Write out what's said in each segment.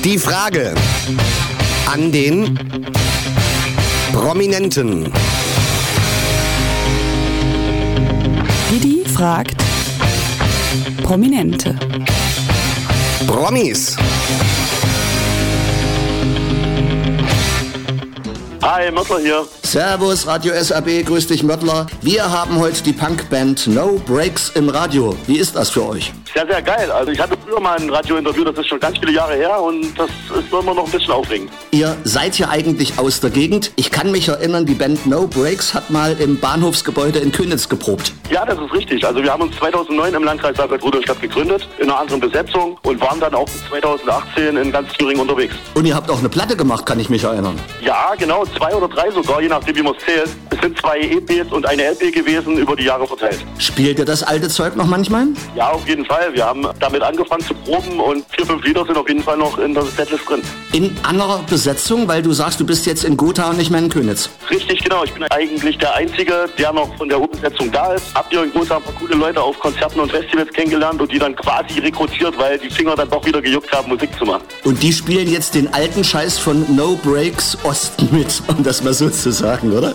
Die Frage an den Prominenten. Didi fragt Prominente. Promis. Hi, Möttler hier. Servus, Radio SAB, grüß dich Möttler. Wir haben heute die Punkband No Breaks im Radio. Wie ist das für euch? Sehr, sehr geil. Also ich hatte früher mal ein Radiointerview, das ist schon ganz viele Jahre her und das ist immer noch ein bisschen aufregend. Ihr seid ja eigentlich aus der Gegend. Ich kann mich erinnern, die Band No Breaks hat mal im Bahnhofsgebäude in Köniz geprobt. Ja, das ist richtig. Also wir haben uns 2009 im Landkreis Salzburg-Rudolstadt gegründet, in einer anderen Besetzung und waren dann auch bis 2018 in ganz Thüringen unterwegs. Und ihr habt auch eine Platte gemacht, kann ich mich erinnern. Ja, genau, 2 oder 3 sogar, je nachdem wie man es zählt. Es sind 2 EPs und eine LP gewesen, über die Jahre verteilt. Spielt ihr das alte Zeug noch manchmal? Ja, auf jeden Fall. Wir haben damit angefangen zu proben und 4, 5 Lieder sind auf jeden Fall noch in der Setlist drin. In anderer Besetzung, weil du sagst, du bist jetzt in Gotha und nicht mehr in Köniz. Richtig, genau. Ich bin eigentlich der Einzige, der noch von der Urbesetzung da ist. Habt ihr in Gotha ein paar coole Leute auf Konzerten und Festivals kennengelernt und die dann quasi rekrutiert, weil die Finger dann doch wieder gejuckt haben, Musik zu machen. Und die spielen jetzt den alten Scheiß von No Breaks Osten mit, um das mal so zu sagen, oder?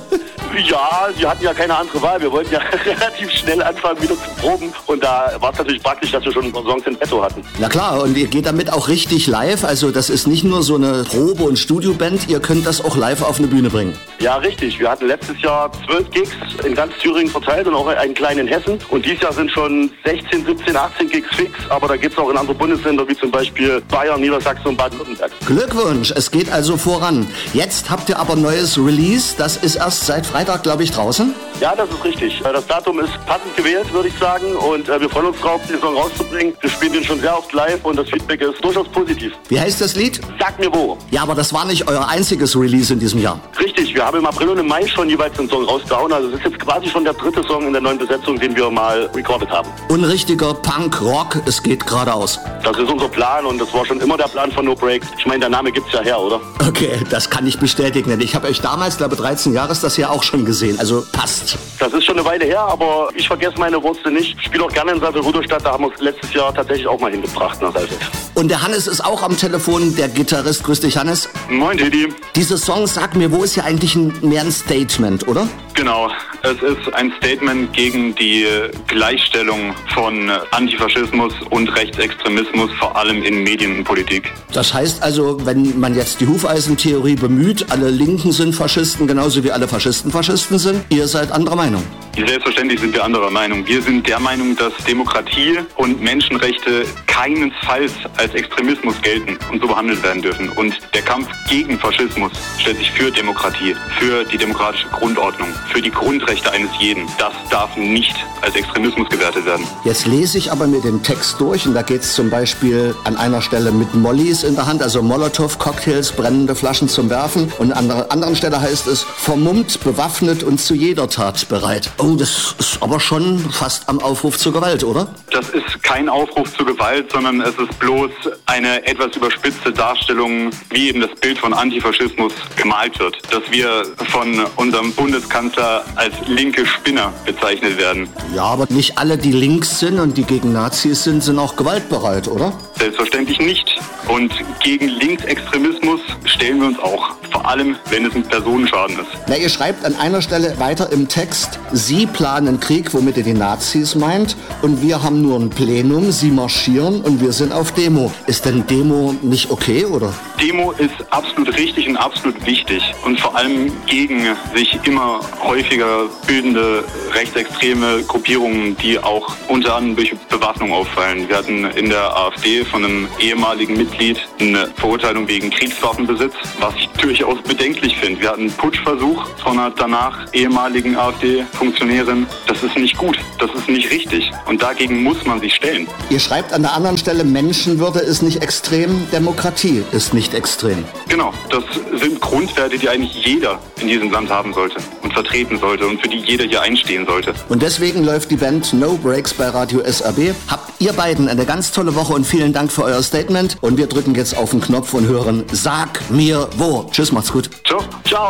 Ja, wir hatten ja keine andere Wahl. Wir wollten ja relativ schnell anfangen, wieder zu proben. Und da war es natürlich praktisch, dass wir schon ein paar Songs in petto hatten. Na klar, und ihr geht damit auch richtig live. Also das ist nicht nur so eine Probe- und Studioband, ihr könnt das auch live auf eine Bühne bringen. Ja, richtig. Wir hatten letztes Jahr 12 Gigs in ganz Thüringen verteilt und auch einen kleinen in Hessen. Und dieses Jahr sind schon 16, 17, 18 Gigs fix. Aber da geht's auch in andere Bundesländer, wie zum Beispiel Bayern, Niedersachsen und Baden-Württemberg. Glückwunsch, es geht also voran. Jetzt habt ihr aber neues Release. Das ist erst seit Freitag, glaube ich, draußen. Ja, das ist richtig. Das Datum ist passend gewählt, würde ich sagen. Und wir freuen uns drauf, den Song rauszubringen. Wir spielen den schon sehr oft live und das Feedback ist durchaus positiv. Wie heißt das Lied? Sag mir wo. Ja, aber das war nicht euer einziges Release in diesem Jahr. Richtig, wir haben im April und im Mai schon jeweils einen Song rausgehauen. Also es ist jetzt quasi schon der 3. Song in der neuen Besetzung, den wir mal recorded haben. Unrichtiger Punk-Rock, es geht geradeaus. Das ist unser Plan und das war schon immer der Plan von No Breaks. Ich meine, der Name gibt's ja her, oder? Okay, das kann ich bestätigen. Ich habe euch damals, glaube 13 Jahre ist das ja auch schon gesehen. Also passt. Das ist schon eine Weile her, aber ich vergesse meine Wurzeln nicht. Ich spiele auch gerne in Salzburg-Rudolstadt, da haben wir es letztes Jahr tatsächlich auch mal hingebracht nach Salzburg. Und der Hannes ist auch am Telefon, der Gitarrist. Grüß dich, Hannes. Moin, Didi. Dieser Song, Sag mir wo, ist ja eigentlich mehr ein Statement, oder? Genau, es ist ein Statement gegen die Gleichstellung von Antifaschismus und Rechtsextremismus, vor allem in Medien und Politik. Das heißt also, wenn man jetzt die Hufeisentheorie bemüht, alle Linken sind Faschisten, genauso wie alle Faschisten Faschisten sind, ihr seid anderer Meinung. Selbstverständlich sind wir anderer Meinung. Wir sind der Meinung, dass Demokratie und Menschenrechte keinesfalls als Extremismus gelten und so behandelt werden dürfen. Und der Kampf gegen Faschismus stellt sich für Demokratie, für die demokratische Grundordnung, für die Grundrechte eines jeden. Das darf nicht als Extremismus gewertet werden. Jetzt lese ich aber mir den Text durch und da geht es zum Beispiel an einer Stelle mit Mollys in der Hand, also Molotow-Cocktails, brennende Flaschen zum Werfen. Und an einer anderen Stelle heißt es, vermummt, bewaffnet und zu jeder Tat bereit. Oh, das ist aber schon fast am Aufruf zur Gewalt, oder? Das ist kein Aufruf zur Gewalt, sondern es ist bloß eine etwas überspitzte Darstellung, wie eben das Bild von Antifaschismus gemalt wird. Dass wir von unserem Bundeskanzler als linke Spinner bezeichnet werden. Ja, aber nicht alle, die links sind und die gegen Nazis sind auch gewaltbereit, oder? Selbstverständlich nicht. Und gegen Linksextremismus stellen wir uns auch. Vor allem, wenn es ein Personenschaden ist. Na, ihr schreibt an einer Stelle weiter im Text, Sie planen Krieg, womit ihr die Nazis meint, und wir haben nur ein Plenum, Sie marschieren und wir sind auf Demo. Ist denn Demo nicht okay, oder? Demo ist absolut richtig und absolut wichtig. Und vor allem gegen sich immer häufiger bildende rechtsextreme Gruppierungen, die auch unter anderem durch Bewaffnung auffallen. Wir hatten in der AfD von einem ehemaligen Mitglied eine Verurteilung wegen Kriegswaffenbesitz, was ich durchaus bedenklich finde. Wir hatten einen Putschversuch von einer danach ehemaligen AfD-Funktionärin. Das ist nicht gut, das ist nicht richtig und dagegen muss man sich stellen. Ihr schreibt an der anderen Stelle, Menschenwürde ist nicht extrem, Demokratie ist nicht extrem. Genau, das sind Grundwerte, die eigentlich jeder in diesem Land haben sollte und vertreten sollte und für die jeder hier einstehen sollte. Und deswegen läuft die Band No Breaks bei Radio SAB. Habt ihr beiden eine ganz tolle Woche und vielen Dank für euer Statement. Und wir drücken jetzt auf den Knopf und hören Sag mir wo. Tschüss, macht's gut. Ciao. Ciao.